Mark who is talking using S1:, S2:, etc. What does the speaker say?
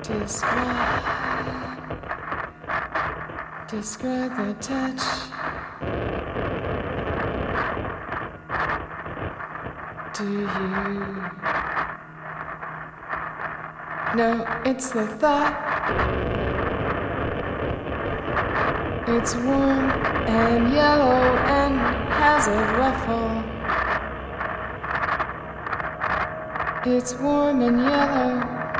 S1: Describe the touch. Do you? No, it's the thought. It's warm and yellow and has a ruffle. It's warm and yellow.